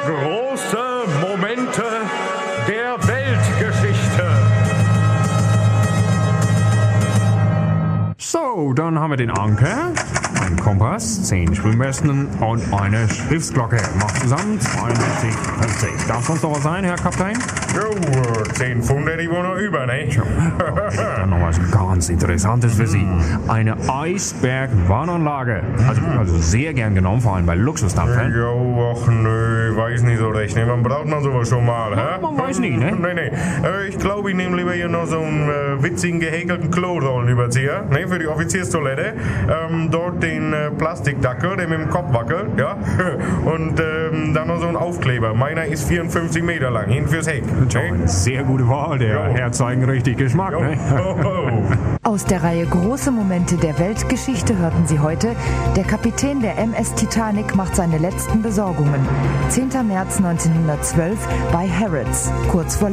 Große Momente der Weltgeschichte. So, dann haben wir den Anker, einen Kompass, 10 Schwimmwesten und eine Schiffsglocke. Macht zusammen 72,50. Darf sonst noch was sein, Herr Kapitän? Jo, 10 Pfund hätte ich wohl noch über, ne? Dann noch was ganz Interessantes für Sie. Eine Eisbergwarnanlage. Also sehr gern genommen, vor allem bei Luxusdampfern. Jo, ach nö, weiß nicht so recht. Ne? Man braucht noch sowas schon mal, hä? Man weiß nie, ne? Nee. Ich glaube, ich nehme lieber hier noch so einen witzigen, gehäkelten Klorollenüberzieher, ne? Für die Offizierstoilette. Dort den Plastikdackel, der mit dem Kopf wackelt, ja? Und dann noch so ein Aufkleber. Meiner ist 54 Meter lang, hin fürs Heck. Eine sehr gute Wahl, der Herr zeigen richtig Geschmack, ne? Aus der Reihe Große Momente der Weltgeschichte hörten Sie heute, der Kapitän der MS Titanic macht seine letzten Besorgungen. 10. März 1912 bei Harrods, kurz vor